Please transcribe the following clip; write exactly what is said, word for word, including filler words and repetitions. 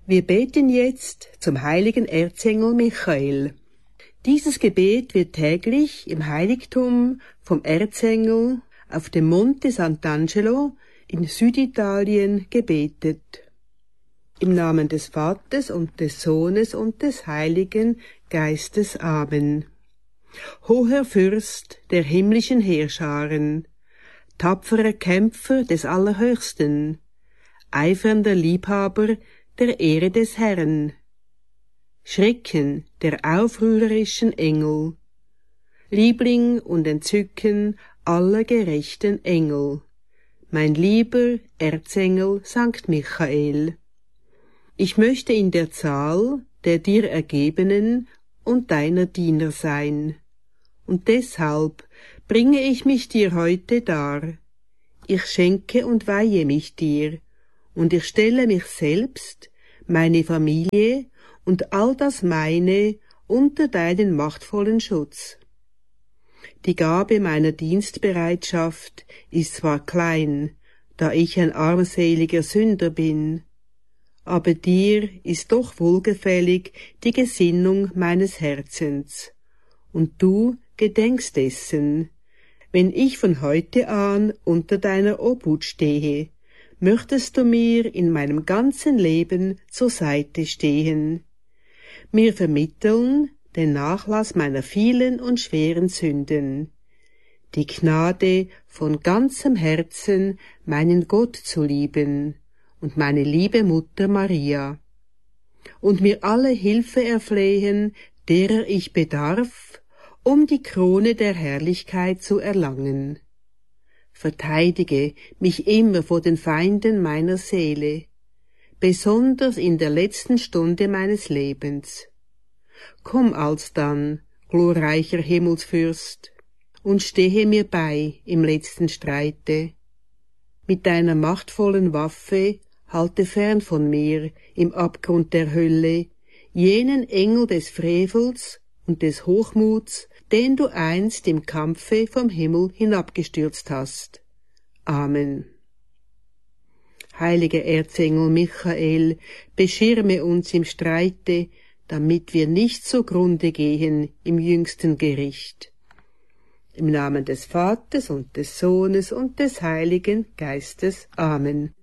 Wir beten jetzt zum heiligen Erzengel Michael. Dieses Gebet wird täglich im Heiligtum vom Erzengel auf dem Monte Sant'Angelo in Süditalien gebetet. Im Namen des Vaters und des Sohnes und des Heiligen Geistes. Amen. Hoher Fürst der himmlischen Heerscharen, tapferer Kämpfer des Allerhöchsten, eifernder Liebhaber der Ehre des Herrn, Schrecken der aufrührerischen Engel, Liebling und Entzücken aller gerechten Engel, mein lieber Erzengel Sankt Michael. Ich möchte in der Zahl der dir Ergebenen und deiner Diener sein, und deshalb bringe ich mich dir heute dar. Ich schenke und weihe mich dir, und ich stelle mich selbst, meine Familie und all das meine unter deinen machtvollen Schutz. Die Gabe meiner Dienstbereitschaft ist zwar klein, da ich ein armseliger Sünder bin, aber dir ist doch wohlgefällig die Gesinnung meines Herzens, und du gedenkst dessen, wenn ich von heute an unter deiner Obhut stehe, möchtest du mir in meinem ganzen Leben zur Seite stehen, mir vermitteln den Nachlass meiner vielen und schweren Sünden, die Gnade von ganzem Herzen meinen Gott zu lieben und meine liebe Mutter Maria, und mir alle Hilfe erflehen, derer ich bedarf, um die Krone der Herrlichkeit zu erlangen. Verteidige mich immer vor den Feinden meiner Seele, besonders in der letzten Stunde meines Lebens. Komm alsdann, glorreicher Himmelsfürst, und stehe mir bei im letzten Streite. Mit deiner machtvollen Waffe halte fern von mir im Abgrund der Hölle jenen Engel des Frevels und des Hochmuts, den du einst im Kampfe vom Himmel hinabgestürzt hast. Amen. Heiliger Erzengel Michael, beschirme uns im Streite, damit wir nicht zugrunde gehen im jüngsten Gericht. Im Namen des Vaters und des Sohnes und des Heiligen Geistes. Amen.